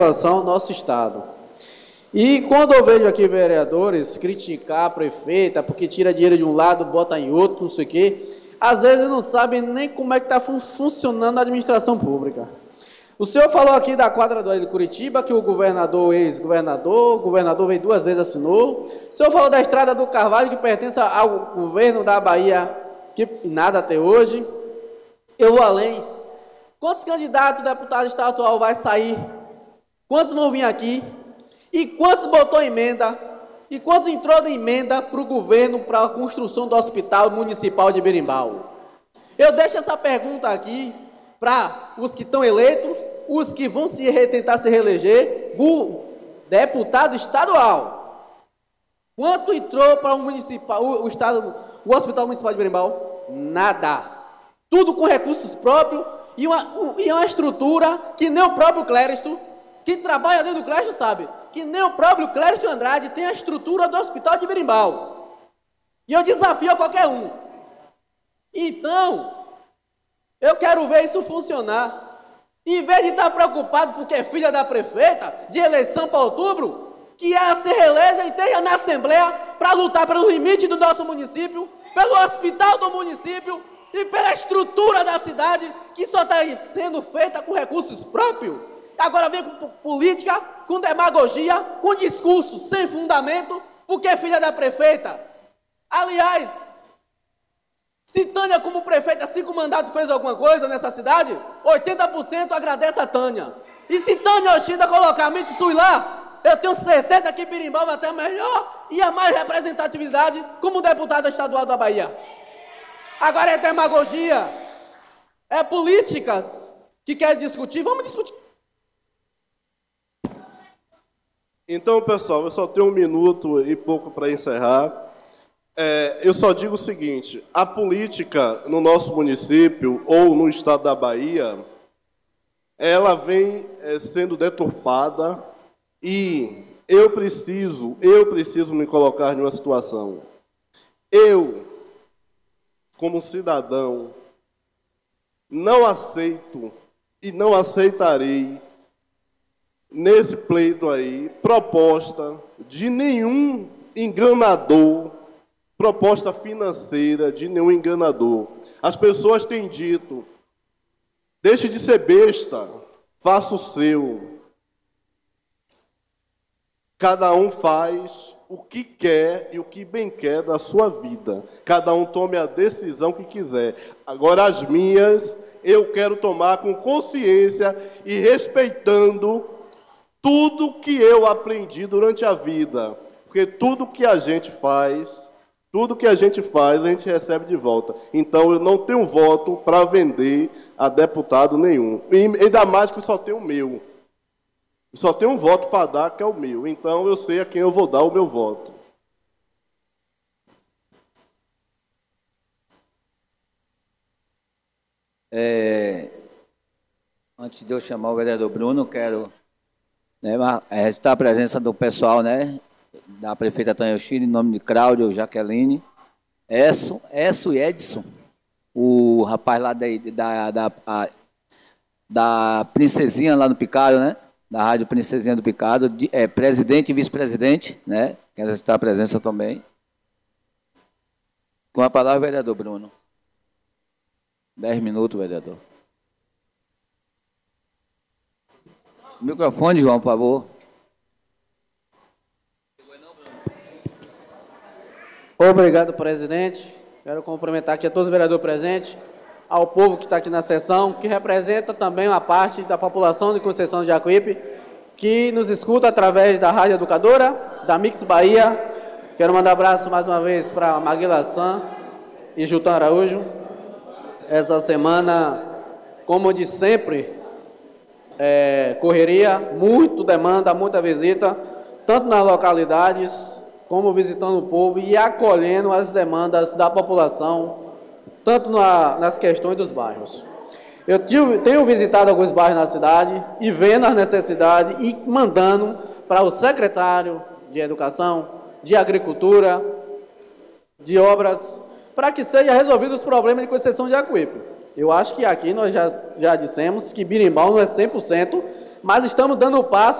do nosso Estado. E quando eu vejo aqui vereadores criticar a prefeita porque tira dinheiro de um lado, bota em outro, não sei o quê, às vezes não sabem nem como é que está funcionando a administração pública. O senhor falou aqui da quadra do Curitiba, que o governador, o governador veio 2 vezes, assinou. O senhor falou da estrada do Carvalho, que pertence ao governo da Bahia, que nada até hoje. Eu vou além. Quantos candidatos, deputado estadual vai sair? Quantos vão vir aqui? E quantos botou emenda? E quantos entrou de emenda para o governo para a construção do Hospital Municipal de Berimbau? Eu deixo essa pergunta aqui para os que estão eleitos, os que vão tentar se reeleger, o deputado estadual. Quanto entrou para o Hospital Municipal de Berimbau? Nada. Tudo com recursos próprios e uma estrutura que nem o próprio Cléristo, que trabalha dentro do Cléristo, sabe, que nem o próprio Cléristo Andrade tem a estrutura do Hospital de Berimbau. E eu desafio a qualquer um. Então, eu quero ver isso funcionar. Em vez de estar preocupado porque é filha da prefeita, de eleição para outubro, que ela se reeleja e esteja na Assembleia para lutar pelo limite do nosso município, pelo hospital do município e pela estrutura da cidade, que só está sendo feita com recursos próprios. Agora vem com política, com demagogia, com discurso sem fundamento, porque é filha da prefeita. Aliás, se Tânia, como prefeita, 5 mandatos, fez alguma coisa nessa cidade, 80% agradece a Tânia. E se Tânia Yoshida colocar a Mitsui lá, eu tenho certeza que Berimbau vai ter melhor e a mais representatividade como deputada estadual da Bahia. Agora é demagogia, é políticas que quer discutir, vamos discutir. Então, pessoal, eu só tenho 1 minuto e pouco para encerrar. Eu só digo o seguinte: a política no nosso município ou no estado da Bahia, ela vem sendo deturpada e eu preciso me colocar em uma situação. Eu, como cidadão, não aceito e não aceitarei nesse pleito aí proposta de nenhum enganador, proposta financeira de nenhum enganador. As pessoas têm dito: deixe de ser besta, faça o seu. Cada um faz o que quer e o que bem quer da sua vida. Cada um tome a decisão que quiser. Agora, as minhas, eu quero tomar com consciência e respeitando tudo que eu aprendi durante a vida. Porque tudo que a gente faz, a gente recebe de volta. Então, eu não tenho voto para vender a deputado nenhum. E ainda mais que só tenho o meu. Só tenho um voto para dar, que é o meu. Então, eu sei a quem eu vou dar o meu voto. Antes de eu chamar o vereador Bruno, quero registrar a presença do pessoal, da prefeita Tânia Yoshida, em nome de Cláudio, Jaqueline, Esso e Edson, o rapaz lá da Princesinha lá no Picado, da Rádio Princesinha do Picado, presidente e vice-presidente, quero registrar a presença também. Com a palavra, vereador Bruno. 10 minutos, vereador. Microfone, João, por favor. Obrigado, presidente. Quero cumprimentar aqui a todos os vereadores presentes, ao povo que está aqui na sessão, que representa também uma parte da população de Conceição de Jacuípe, que nos escuta através da Rádio Educadora, da Mix Bahia. Quero mandar abraço mais uma vez para Maguila San e Jutan Araújo. Essa semana, como de sempre, correria, muito demanda, muita visita, tanto nas localidades, como visitando o povo e acolhendo as demandas da população, tanto nas questões dos bairros. Eu tenho visitado alguns bairros na cidade e vendo as necessidades e mandando para o secretário de Educação, de Agricultura, de Obras, para que sejam resolvidos os problemas de Conceição de Jacuípe. Eu acho que aqui nós já dissemos que Berimbau não é 100% mas estamos dando o passo